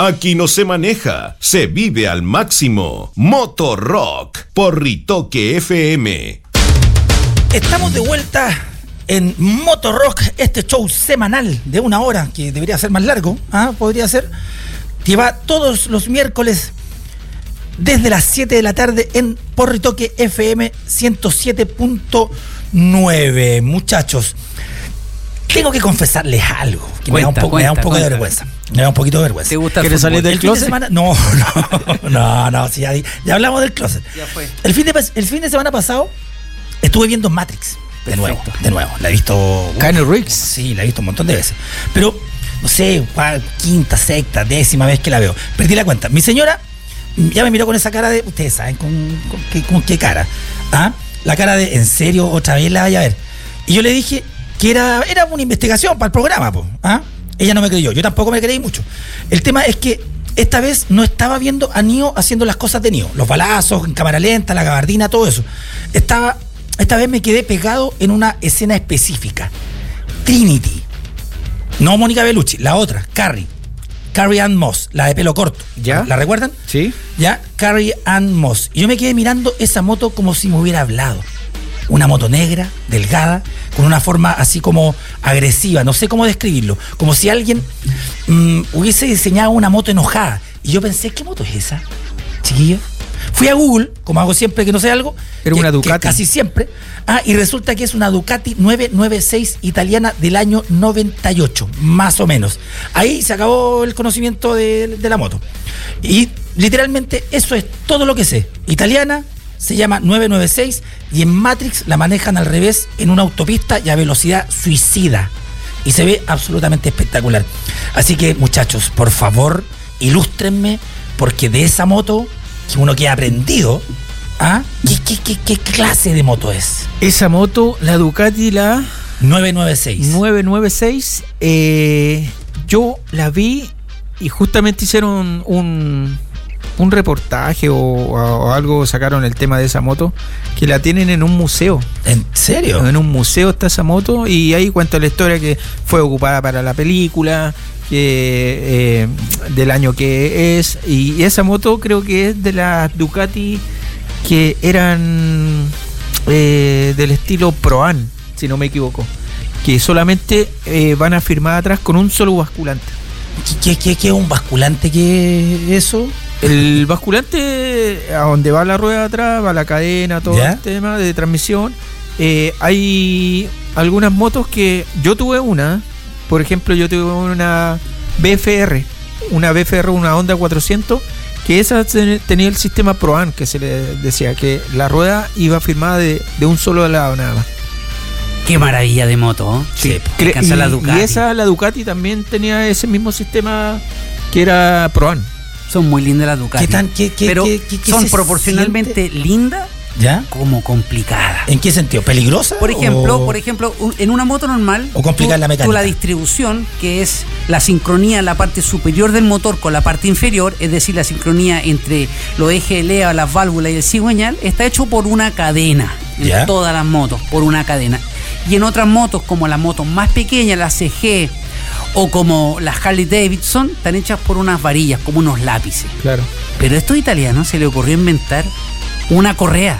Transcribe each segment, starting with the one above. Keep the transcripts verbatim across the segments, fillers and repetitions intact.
Aquí no se maneja, se vive al máximo. Motorrock por Ritoque F M. Estamos de vuelta en Motorrock, este show semanal de una hora, que debería ser más largo, ¿ah? Podría ser, que va todos los miércoles desde las siete de la tarde en por Ritoque F M ciento siete punto nueve. Muchachos, tengo que confesarles algo que cuenta, me, da un poco, cuenta, me da un poco de vergüenza. Me da un poquito de vergüenza. ¿Te gusta ¿Quieres salir del closet? De no, no, no, no, sí, ya, ya hablamos del closet. Ya fue. El fin de, el fin de semana pasado estuve viendo Matrix. De Perfecto. nuevo, de nuevo. La he visto. Keanu Reeves. Sí, la he visto un montón de veces. Pero, no sé, quinta, sexta, décima vez que la veo. Perdí la cuenta. Mi señora ya me miró con esa cara de. Ustedes saben con, con, qué, con qué cara. ¿Ah? La cara de, ¿en serio? Otra vez la vaya a ver. Y yo le dije que era, era una investigación para el programa, po. ¿Ah? Ella no me creyó. Yo tampoco me creí mucho. El tema es que esta vez no estaba viendo a Neo haciendo las cosas de Neo. Los balazos, en cámara lenta, la gabardina, todo eso. Estaba. Esta vez me quedé pegado en una escena específica. Trinity. No Mónica Bellucci, la otra, Carrie. Carrie Ann Moss, la de pelo corto. ¿Ya? ¿La recuerdan? Sí. Ya, Carrie Ann Moss. Y yo me quedé mirando esa moto como si me hubiera hablado. Una moto negra, delgada, con una forma así como agresiva, no sé cómo describirlo. Como si alguien mmm, hubiese diseñado una moto enojada. Y yo pensé, ¿qué moto es esa, chiquillo? Fui a Google, como hago siempre que no sé algo. Era que, una Ducati. Que casi siempre. Ah, y resulta que es una Ducati nueve noventa y seis italiana del año noventa y ocho, más o menos. Ahí se acabó el conocimiento de, de la moto. Y literalmente eso es todo lo que sé. Italiana, se llama nueve noventa y seis y en Matrix la manejan al revés en una autopista y a velocidad suicida. Y se ve absolutamente espectacular. Así que, muchachos, por favor, ilústrenme, porque de esa moto que uno queda aprendido, ¿ah? ¿Qué, qué, qué, qué clase de moto es? Esa moto, la Ducati, la nueve noventa y seis. nueve noventa y seis, eh, yo la vi y justamente hicieron un, un reportaje o, o algo, sacaron el tema de esa moto, que la tienen en un museo. ¿En serio? En un museo está esa moto y ahí cuenta la historia que fue ocupada para la película, que, eh, del año que es, y esa moto creo que es de las Ducati que eran eh, del estilo Pro-Am, si no me equivoco, que solamente eh, van a firmar atrás con un solo basculante. ¿Qué, qué, qué es un basculante? ¿Qué es eso? El basculante, a donde va la rueda de atrás, va la cadena, todo ¿Ya? el tema de transmisión. Eh, hay algunas motos que yo tuve una. Por ejemplo, yo tuve una B F R, una B F R, una Honda cuatrocientos, que esa tenía el sistema Pro-Am, que se le decía que la rueda iba firmada de, de un solo lado nada más. Qué maravilla de moto, ¿eh? Sí, sí y, la Ducati. y esa, la Ducati, también tenía ese mismo sistema que era Pro-Am. Son muy lindas las Ducati. ¿Qué tan, qué, qué, pero qué, qué, qué son proporcionalmente lindas, ¿ya? Como complicadas. ¿En qué sentido? ¿Peligrosa? Por ejemplo, o... por ejemplo, un, en una moto normal, o complicar la mecánica. Tú la distribución, que es la sincronía en la parte superior del motor con la parte inferior, es decir, la sincronía entre los ejes de leva, las válvulas y el cigüeñal, está hecho por una cadena. En ¿Ya? Todas las motos, por una cadena. Y en otras motos, como las motos más pequeñas, las C G o como las Harley Davidson, están hechas por unas varillas, como unos lápices. Claro. Pero a estos italianos se les ocurrió inventar una correa.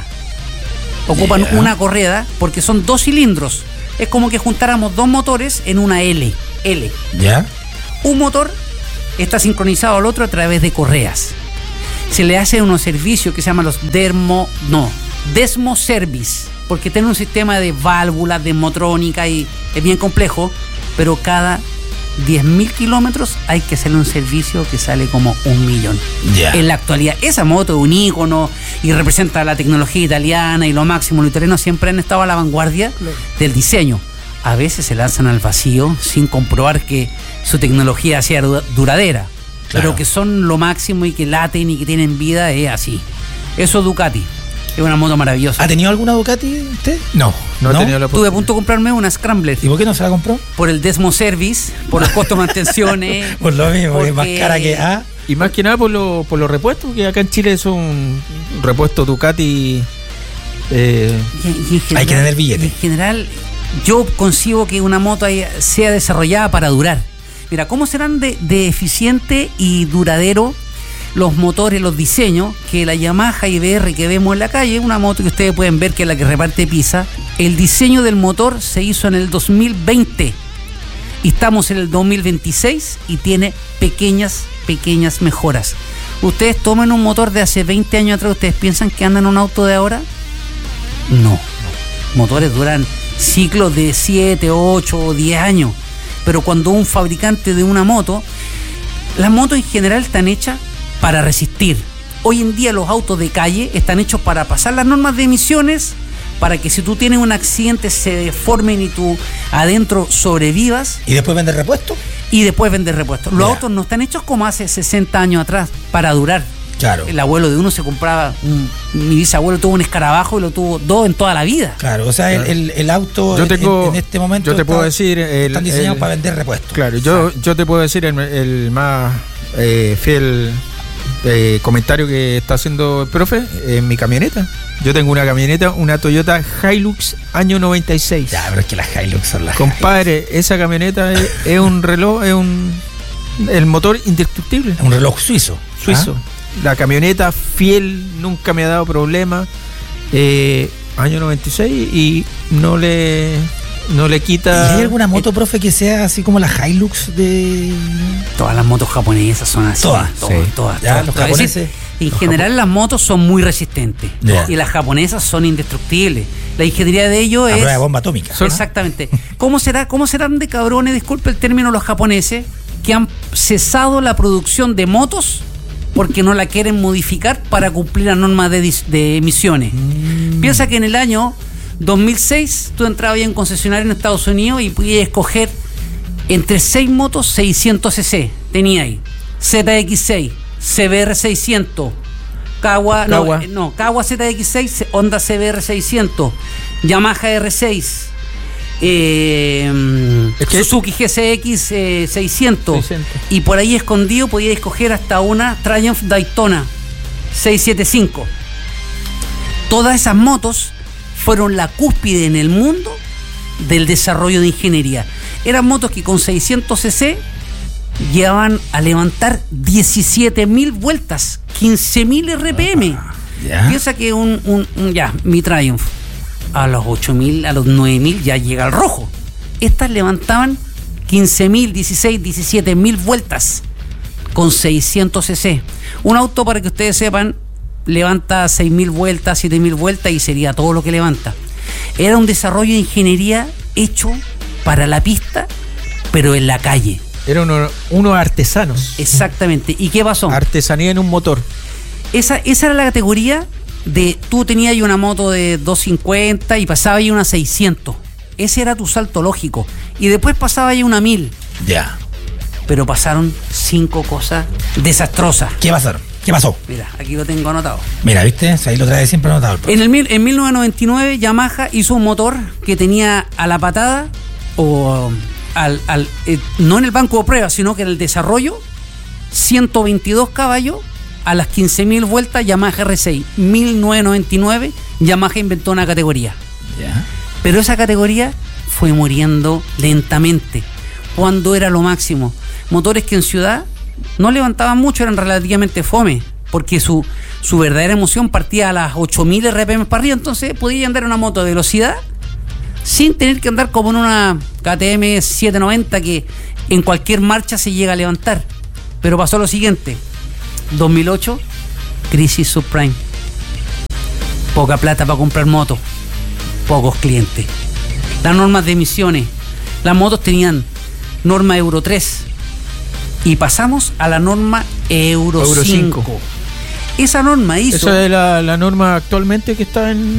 Ocupan yeah. una correa porque son dos cilindros. Es como que juntáramos dos motores en una L. L. ¿Ya? Un motor está sincronizado al otro a través de correas. Se le hace unos servicios que se llaman los dermo... No, Desmo Service. Porque tiene un sistema de válvulas, de motrónica y es bien complejo. Pero cada diez mil kilómetros hay que hacerle un servicio que sale como un millón. Yeah. En la actualidad, esa moto es un ícono y representa la tecnología italiana y lo máximo. Los italianos siempre han estado a la vanguardia claro. del diseño. A veces se lanzan al vacío sin comprobar que su tecnología sea duradera. Claro. Pero que son lo máximo y que laten y que tienen vida, es así. Eso es Ducati. Es una moto maravillosa. ¿Ha tenido alguna Ducati usted? No, no, no he tenido la oportunidad. Estuve a punto de comprarme una Scrambler. ¿Y por qué no se la compró? Por el Desmo Service, por el costo de mantenciones. Por lo mismo, porque es más cara que A. Y más que nada por, lo, por los repuestos, que acá en Chile son repuestos Ducati. Eh, y, y general, hay que tener billete. En general, yo concibo que una moto sea desarrollada para durar. Mira, ¿cómo serán de, de eficiente y duradero los motores, los diseños? Que la Yamaha I B R que vemos en la calle, una moto que ustedes pueden ver que es la que reparte pizza, el diseño del motor se hizo en el dos mil veinte y estamos en el dos mil veintiséis y tiene pequeñas, pequeñas mejoras. Ustedes tomen un motor de hace veinte años atrás, ¿ustedes piensan que andan en un auto de ahora? No. Motores duran ciclos de siete, ocho o diez años. Pero cuando un fabricante de una moto, las motos en general están hechas para resistir. Hoy en día los autos de calle están hechos para pasar las normas de emisiones, para que si tú tienes un accidente se deformen y tú adentro sobrevivas. ¿Y después vender repuestos? Y después vender repuestos. Los yeah. autos no están hechos como hace sesenta años atrás, para durar. Claro. El abuelo de uno se compraba, un, mi bisabuelo tuvo un escarabajo y lo tuvo dos en toda la vida. Claro, o sea, claro. El, el, el auto yo tengo, en, en este momento yo te está, puedo decir, el, están diseñados el, para vender repuestos. Claro, yo, yo te puedo decir el, el más eh, fiel eh, comentario que está haciendo el profe en mi camioneta. Yo tengo una camioneta, una Toyota Hilux año noventa y seis. Ya, pero es que las Hilux son las Compadre, Hilux. Esa camioneta es, es un reloj, es un el motor indestructible. Un reloj suizo. Suizo. ¿Ah? La camioneta fiel, nunca me ha dado problema. Eh, año noventa y seis y no le no le quita. ¿Y hay alguna moto, profe, que sea así como la Hilux de...? Todas las motos japonesas son así. Todas, todas, sí. todas. Ya, todas. los japoneses. Decir, en los general japon... las motos son muy resistentes. Yeah. Y las japonesas son indestructibles. La ingeniería de ello es... A prueba de bomba atómica. ¿No? Exactamente. ¿Cómo será, cómo serán de cabrones, disculpe el término, los japoneses, que han cesado la producción de motos porque no la quieren modificar para cumplir las normas de, de emisiones? Mm. Piensa que en el año dos mil seis tú entrabas en concesionario en Estados Unidos y podías escoger entre seis motos seiscientos cc. Tenía ahí Z X seis, C B R seiscientos, Kawa, Kawa. No, no, Kawa Z X seis, Honda C B R seiscientos, Yamaha R seis, Eh, es que Suzuki G C X eh, seiscientos, seiscientos y por ahí escondido podía escoger hasta una Triumph Daytona seiscientos setenta y cinco. Todas esas motos fueron la cúspide en el mundo del desarrollo de ingeniería. Eran motos que con seiscientos cc llevaban a levantar diecisiete mil vueltas, quince mil R P M. Ah, ¿ya? Piensa que un, un, un ya mi Triumph a los ocho mil, a los nueve mil ya llega al rojo. Estas levantaban quince mil, dieciséis, diecisiete mil vueltas con seiscientos cc. Un auto, para que ustedes sepan, levanta seis mil vueltas, siete mil vueltas y sería todo lo que levanta. Era un desarrollo de ingeniería hecho para la pista, pero en la calle. Eran uno, unos artesanos. Exactamente. ¿Y qué pasó? Artesanía en un motor. Esa, esa era la categoría de tú tenías ahí una moto de doscientos cincuenta y pasaba ahí una seiscientos. Ese era tu salto lógico. Y después pasaba ahí una mil. Ya. Pero pasaron cinco cosas desastrosas. ¿Qué pasaron? ¿Qué pasó? Mira, aquí lo tengo anotado. Mira, ¿viste? Ahí lo trae siempre anotado. El en, el mil, en mil novecientos noventa y nueve, Yamaha hizo un motor que tenía a la patada, o al, al eh, no en el banco de pruebas, sino que en el desarrollo, ciento veintidós caballos a las quince mil vueltas, Yamaha R seis. mil novecientos noventa y nueve, Yamaha inventó una categoría. Ya. Pero esa categoría fue muriendo lentamente. Cuando era lo máximo? Motores que en ciudad no levantaban mucho, eran relativamente fome, porque su, su verdadera emoción partía a las ocho mil R P M para arriba. Entonces podía andar en una moto de velocidad sin tener que andar como en una K T M setecientos noventa que en cualquier marcha se llega a levantar. Pero pasó lo siguiente: dos mil ocho, crisis subprime, poca plata para comprar motos, pocos clientes, las normas de emisiones, las motos tenían norma Euro tres y pasamos a la norma Euro, Euro cinco. Esa norma hizo... Esa es la, la norma actualmente que está en